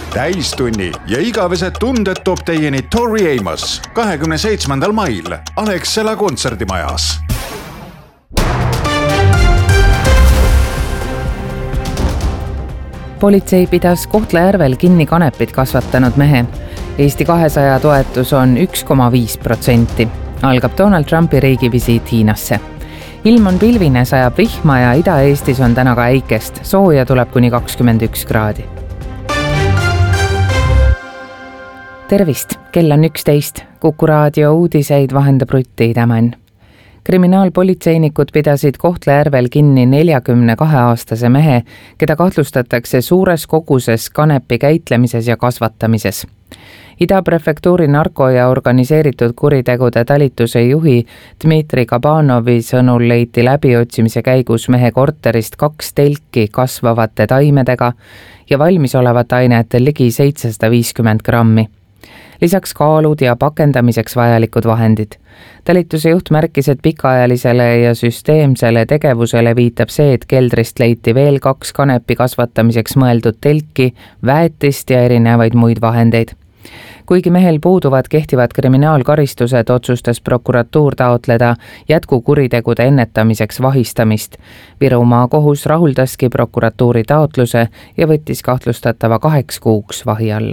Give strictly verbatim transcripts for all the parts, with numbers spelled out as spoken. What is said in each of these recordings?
täistunni ja igavesed tunded toob teieni Tori Amos kahekümne seitsmendal mail Alexela kontserdimajas. Politsei pidas Kohtla-Järvel kinni kanepit kasvatanud mehe. Eesti kahesaja toetus on üks koma viis protsenti. Algab Donald Trumpi riigivisiit Hiinasse. Ilm on pilvine, sajab vihma ja Ida-Eestis on täna ka äikest. Sooja tuleb kuni kakskümmend üks kraadi. Tervist, kell on üksteist. Kuku raadio uudiseid vahendab Rutti Idamann. Kriminaalpolitseinikud pidasid Kohtla-Järvel kinni neljakümne kahe aastase mehe, keda kahtlustatakse suures koguses kanepi käitlemises ja kasvatamises. Ida-prefektuuri narko- ja organiseeritud kuritegude talituse juhi Dmitri Kabanovi sõnul leiti läbiotsimise käigus mehe korterist kaks telki kasvavate taimedega ja valmisolevat ainet ligi seitsesada viiskümmend grammi. Lisaks kaalud ja pakendamiseks vajalikud vahendid. Talituse juht märkis, et pikaajalisele ja süsteemsele tegevusele viitab see, et keldrist leiti veel kaks kanepi kasvatamiseks mõeldud telki, väetist ja erinevaid muid vahendeid. Kuigi mehel puuduvad kehtivad kriminaalkaristused, otsustas prokuratuur taotleda jätkukuritegude ennetamiseks vahistamist. Virumaa kohus rahuldaski prokuratuuri taotluse ja võttis kahtlustatava kaheks kuuks vahi alla.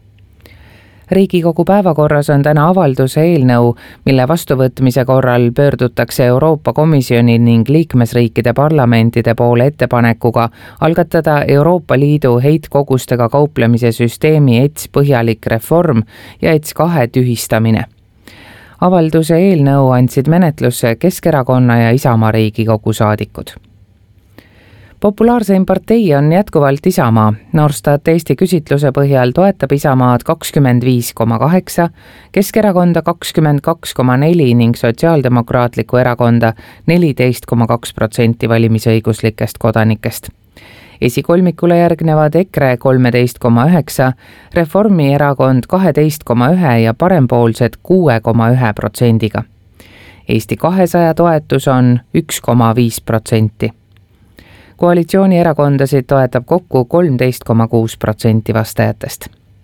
Riigikogu päevakorras on täna avalduse eelnõu, mille vastuvõtmise korral pöördutakse Euroopa Komisjoni ning liikmesriikide parlamentide poole ettepanekuga algatada Euroopa Liidu heitkogustega kauplemise süsteemi E T S põhjalik reform ja E T S kahe tühistamine. Avalduse eelnõu andsid menetlusse Keskerakonna ja Isamaa Riigikogu saadikud. Populaarseim partei on jätkuvalt Isamaa. Norstat Eesti küsitluse põhjal toetab Isamaad kakskümmend viis koma kaheksa, Keskerakonda kakskümmend kaks koma neli ning Sotsiaaldemokraatliku erakonda neliteist koma kaks protsenti valimisõiguslikest kodanikest. Esikolmikule järgnevad EKRE kolmteist koma üheksa, Reformierakond kaheteist koma üks ja parempoolsed kuus koma üks protsendiga. Eesti kahesaja toetus on üks koma viis protsenti. Koalitsioonierakondasid toetab kokku kolmteist koma kuus protsenti vastajatest.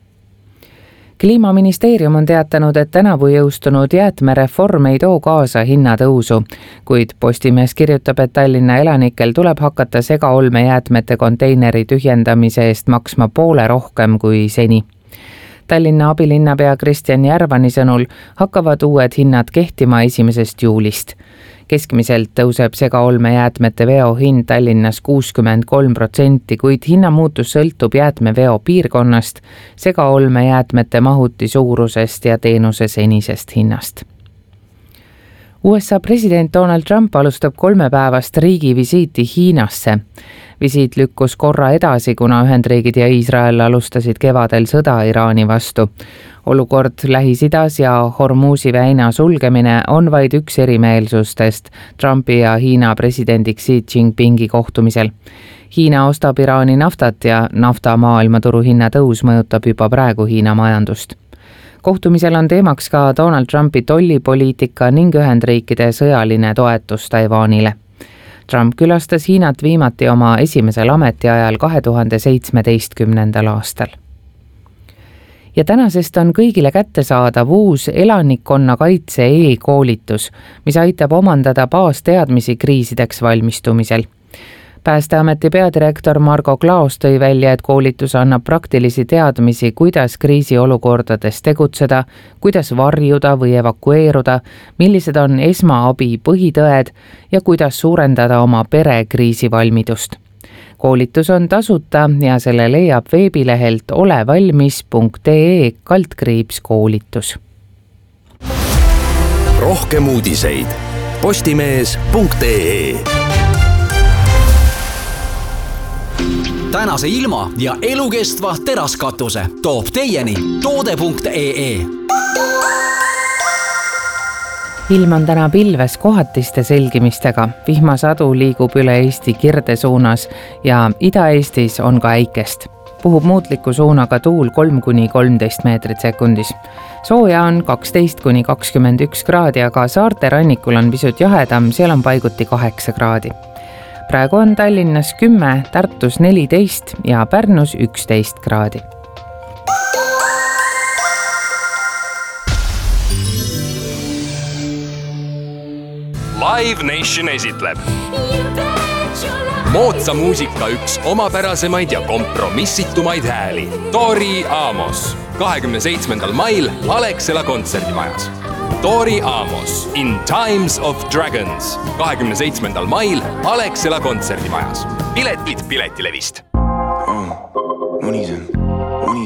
Kliimaministeerium on teatanud, et tänavu jõustunud jäätmereform ei too kaasa hinnatõusu, kuid Postimees kirjutab, et Tallinna elanikel tuleb hakata segaolmejäätmete konteineri tühjendamise eest maksma poole rohkem kui seni. Tallinna abilinnapea Kristjan Järvani sõnul hakkavad uued hinnad kehtima esimesest juulist. Keskmiselt tõuseb segaolmejäätmete veo hind Tallinnas kuuskümmend kolm protsenti, kuid hinnamuutus sõltub jäätmeveo piirkonnast, segaolmejäätmete mahuti suurusest ja teenuse senisest hinnast. U S A president Donald Trump alustab kolmepäevast riigivisiiti Hiinasse. Visiit lükkus korra edasi, kuna Ühendriigid ja Iisrael alustasid kevadel sõda Iraani vastu. Olukord Lähis-Idas ja Hormuzi väina sulgemine on vaid üks erimeelsustest Trumpi ja Hiina presidendi Xi Jinpingi kohtumisel. Hiina ostab Iraani naftat ja nafta maailmaturu hinna tõus mõjutab juba praegu Hiina majandust. Kohtumisel on teemaks ka Donald Trumpi tollipoliitika ning Ühendriikide sõjaline toetus Taiwanile. Trump külastas Hiinat viimati oma esimesel ametiajal kahe tuhande seitsmeteistkümnendal aastal. Ja tänasest on kõigile kättesaadav uus elanikkonnakaitse e-koolitus, mis aitab omandada baasteadmisi kriisideks valmistumisel. Päästeameti peadirektor Margo Klaos tõi välja, et koolitus annab praktilisi teadmisi, kuidas kriisiolukordades tegutseda, kuidas varjuda või evakueeruda, millised on esmaabi põhitõed ja kuidas suurendada oma pere kriisivalmidust. Koolitus on tasuta ja selle leiab veebilehelt olevalmis punkt ee kaldkriips koolitus. Rohkem uudiseid postimees punkt ee. Tänase ilma ja elukestva teraskatuse toob teieni toode punkt ee. Ilm on täna pilves kohatiste selgimistega. Vihmasadu liigub üle Eesti kirde suunas ja Ida-Eestis on ka äikest. Puhub muutliku suunaga tuul kolm kuni kolmteist meetrit sekundis. Sooja on kaksteist kuni kakskümmend üks kraadi, aga saarte rannikul on pisut jahedam, seal on paiguti kaheksa kraadi. Praegu on Tallinnas kümme, Tartus neliteist ja Pärnus üksteist kraadi. Live Nation esitleb moodsa muusika üks omapärasemaid ja kompromissitumaid hääli. Tori Amos. kahekümne seitsmendal mail Alexela kontserdimajas. Tori Amos in Times of Dragons. kahekümne seitsmendal mail Alexela kontserdimajas. Piletid Piletilevist. Oh, unisem.